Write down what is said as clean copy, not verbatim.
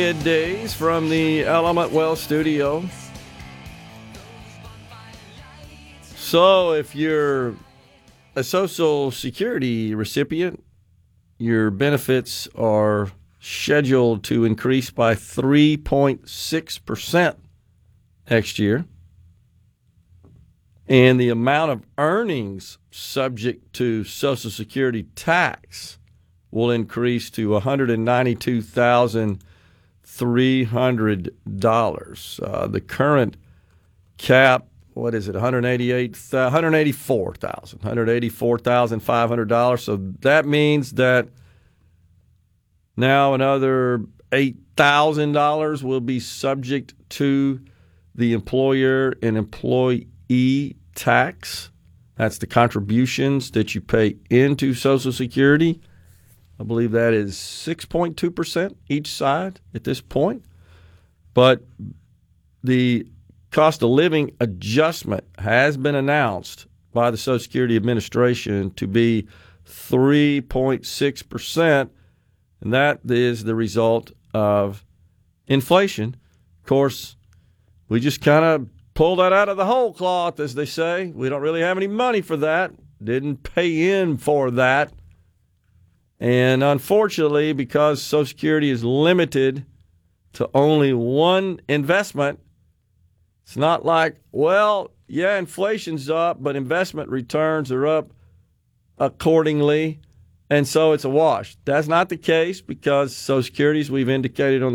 Days from the Element Well studio. So if you're a Social Security recipient, your benefits are scheduled to increase by 3.6% next year. And the amount of earnings subject to Social Security tax will increase to $192,300. The current cap, what is it, $184,500. So that means that now another $8,000 will be subject to the employer and employee tax. That's the contributions that you pay into Social Security. I believe that is 6.2% each side at this point. But the cost of living adjustment has been announced by the Social Security Administration to be 3.6%, and that is the result of inflation. Of course, we just kind of pull that out of the whole cloth, as they say. We don't really have any money for that. Didn't pay in for that. And unfortunately, because Social Security is limited to only one investment, it's not like, well, yeah, inflation's up, but investment returns are up accordingly, and so it's a wash. That's not the case because Social Security, as we've indicated on